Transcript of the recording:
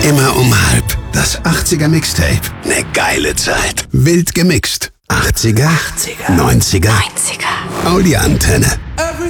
Immer um halb. Das 80er Mixtape. Ne geile Zeit. Wild gemixt. 80er, 90er. Audio-Antenne.